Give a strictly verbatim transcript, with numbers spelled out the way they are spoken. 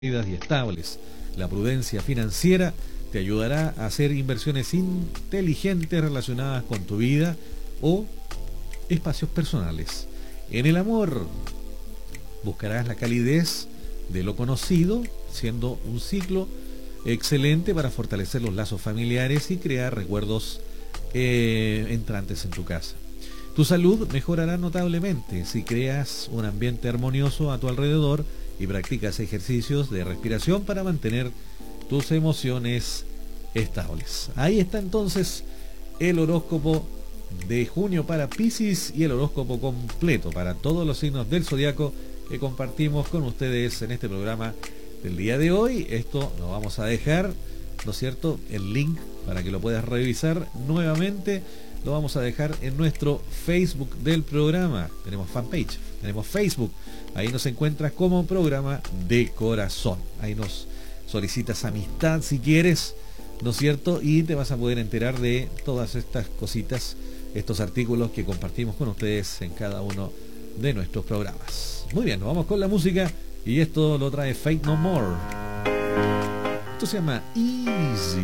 y estables. La prudencia financiera te ayudará a hacer inversiones inteligentes relacionadas con tu vida o espacios personales. En el amor, buscarás la calidez de lo conocido, siendo un ciclo excelente para fortalecer los lazos familiares y crear recuerdos eh, entrantes en tu casa. Tu salud mejorará notablemente si creas un ambiente armonioso a tu alrededor y practicas ejercicios de respiración para mantener tus emociones estables. Ahí está entonces el horóscopo de junio para Piscis y el horóscopo completo para todos los signos del zodiaco que compartimos con ustedes en este programa del día de hoy. Esto lo vamos a dejar, ¿no es cierto?, el link para que lo puedas revisar nuevamente. Lo vamos a dejar en nuestro Facebook del programa. Tenemos fanpage, tenemos Facebook. Ahí nos encuentras como Programa de Corazón. Ahí nos solicitas amistad si quieres, ¿no es cierto? Y te vas a poder enterar de todas estas cositas, estos artículos que compartimos con ustedes en cada uno de nuestros programas. Muy bien, nos vamos con la música y esto lo trae Faith No More. Esto se llama Easy.